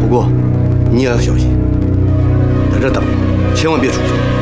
过你也要小心，在这等我，千万别出去。